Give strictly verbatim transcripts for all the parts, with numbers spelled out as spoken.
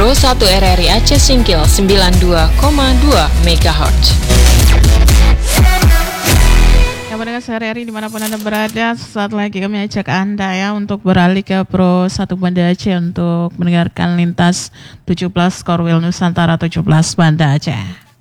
Pro satu R R I Aceh Singkil sembilan puluh dua koma dua megahertz. Ya, pendengar sehari-hari dimanapun Anda berada, saat lagi kami ajak Anda ya untuk beralih ke Pro satu Banda Aceh untuk mendengarkan lintas tujuh belas Korwil Nusantara tujuh belas Banda Aceh.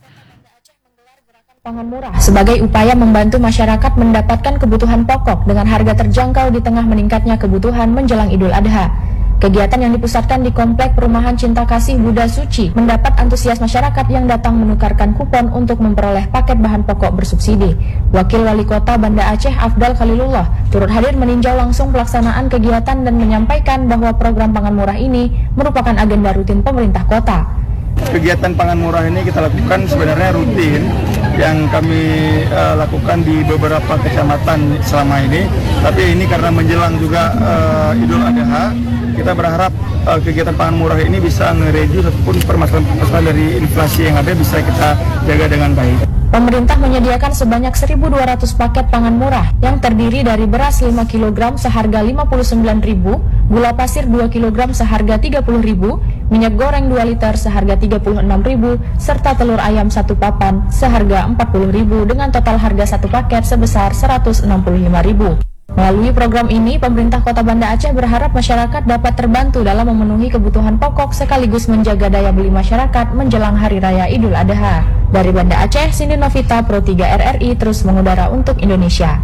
Pangan murah sebagai upaya membantu masyarakat mendapatkan kebutuhan pokok dengan harga terjangkau di tengah meningkatnya kebutuhan menjelang Idul Adha. Kegiatan yang dipusatkan di Komplek Perumahan Cinta Kasih Buddha Suci mendapat antusias masyarakat yang datang menukarkan kupon untuk memperoleh paket bahan pokok bersubsidi. Wakil Wali Kota Banda Aceh Afdal Khalilullah turut hadir meninjau langsung pelaksanaan kegiatan dan menyampaikan bahwa program pangan murah ini merupakan agenda rutin pemerintah kota. Kegiatan pangan murah ini kita lakukan sebenarnya rutin yang kami uh, lakukan di beberapa kecamatan selama ini. Tapi ini karena menjelang juga uh, Idul Adha, kita berharap uh, kegiatan pangan murah ini bisa nge-reduce ataupun permasalahan-permasalahan dari inflasi yang ada bisa kita jaga dengan baik. Pemerintah menyediakan sebanyak seribu dua ratus paket pangan murah yang terdiri dari beras lima kilogram seharga lima puluh sembilan ribu rupiah, gula pasir dua kilogram seharga tiga puluh ribu rupiah, minyak goreng dua liter seharga tiga puluh enam ribu rupiah, serta telur ayam satu papan seharga empat puluh ribu rupiah dengan total harga satu paket sebesar seratus enam puluh lima ribu rupiah. Melalui program ini, pemerintah Kota Banda Aceh berharap masyarakat dapat terbantu dalam memenuhi kebutuhan pokok sekaligus menjaga daya beli masyarakat menjelang Hari Raya Idul Adha. Dari Banda Aceh, Cindy Novita, Pro tiga R R I terus mengudara untuk Indonesia.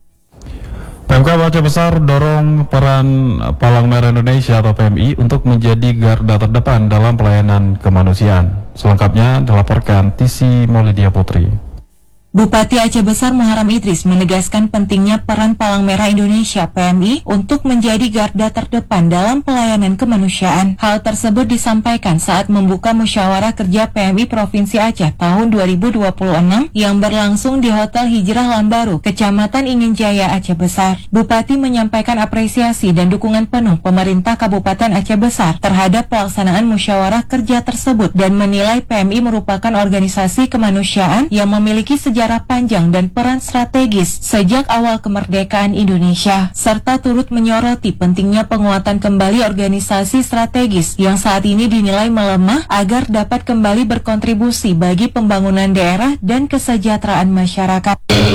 Pemkab Aceh Besar dorong peran Palang Merah Indonesia atau P M I untuk menjadi garda terdepan dalam pelayanan kemanusiaan. Selengkapnya dilaporkan Tisi Maulidia Putri. Bupati Aceh Besar Muharam Idris menegaskan pentingnya peran Palang Merah Indonesia P M I untuk menjadi garda terdepan dalam pelayanan kemanusiaan. Hal tersebut disampaikan saat membuka musyawarah kerja P M I Provinsi Aceh tahun dua ribu dua puluh enam yang berlangsung di Hotel Hijrah Lambaru, Kecamatan Ingin Jaya, Aceh Besar. Bupati menyampaikan apresiasi dan dukungan penuh pemerintah Kabupaten Aceh Besar terhadap pelaksanaan musyawarah kerja tersebut dan menilai P M I merupakan organisasi kemanusiaan yang memiliki sejarah panjang dan peran strategis sejak awal kemerdekaan Indonesia, serta turut menyoroti pentingnya penguatan kembali organisasi strategis yang saat ini dinilai melemah agar dapat kembali berkontribusi bagi pembangunan daerah dan kesejahteraan masyarakat.